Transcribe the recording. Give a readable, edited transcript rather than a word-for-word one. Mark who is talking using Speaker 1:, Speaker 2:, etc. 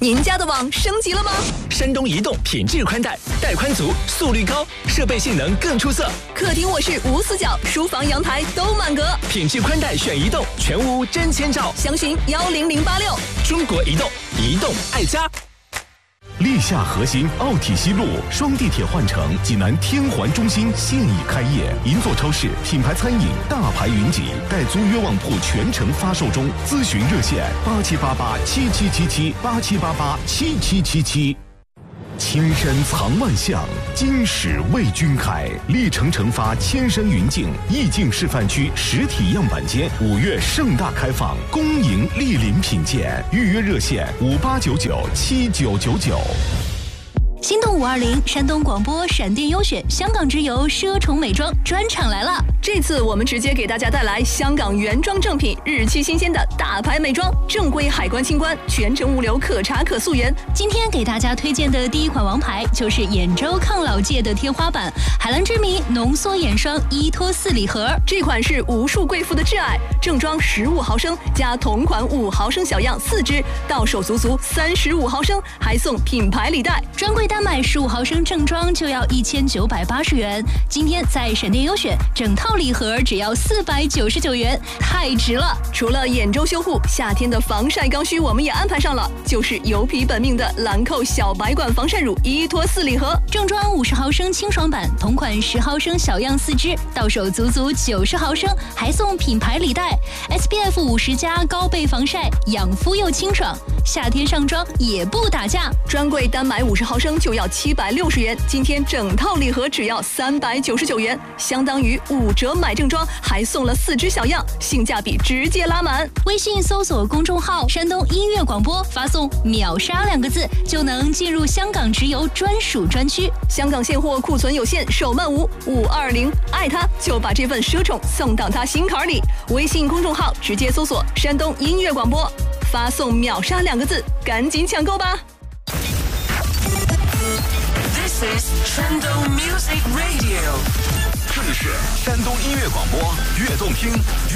Speaker 1: 您家的网升级了吗？
Speaker 2: 山东移动品质宽带，带宽足，速率高，设备性能更出色。
Speaker 1: 客厅卧室无死角，书房阳台都满格。
Speaker 2: 品质宽带选移动，全屋真千兆。
Speaker 1: 详询10086。
Speaker 2: 中国移动，移动爱家。
Speaker 3: 历下核心奥体西路双地铁换乘，济南天环中心现已开业，银座超市、品牌餐饮、大牌云集，带租约旺铺全程发售中，咨询热线8788777778，87887777。千山藏万象，金石为君开。历城成发千山云境意境示范区实体样板间5月盛大开放，恭迎莅临品鉴。预约热线58997999。
Speaker 4: 心动520，山东广播闪电优选香港之游奢宠美妆专场来了。
Speaker 1: 这次我们直接给大家带来香港原装正品，日期新鲜的大牌美妆，正规海关清关，全程物流可查可溯源。
Speaker 4: 今天给大家推荐的第一款王牌就是眼周抗老界的天花板，海蓝之谜浓缩眼霜依托4礼盒。
Speaker 1: 这款是无数贵妇的挚爱，正装15毫升加同款5毫升小样4支，到手足足35毫升，还送品牌礼袋。
Speaker 4: 专柜单买15毫升正装就要1980元，今天在闪电优选整套礼盒只要499元，太值了！
Speaker 1: 除了眼周修护，夏天的防晒刚需我们也安排上了，就是油皮本命的兰蔻小白管防晒乳依托4礼盒，
Speaker 4: 正装50毫升清爽版，同款10毫升小样4支，到手足足90毫升，还送品牌礼袋。SPF 50+高倍防晒，养肤又清爽，夏天上妆也不打架。
Speaker 1: 专柜单买50毫升就要760元，今天整套礼盒只要399元，相当于5折买正装，还送了4支小样，性价比直接拉满。
Speaker 4: 微信搜索公众号山东音乐广播，发送秒杀2个字就能进入香港直邮专属专区。
Speaker 1: 香港现货库存有限，手慢无520，爱他就把这份奢宠送到他心坎里。微信公众号直接搜索山东音乐广播，发送秒杀2个字，赶紧抢购吧。
Speaker 5: This is 山东 Music Radio，
Speaker 3: 这里是山东音乐广播，悦动听。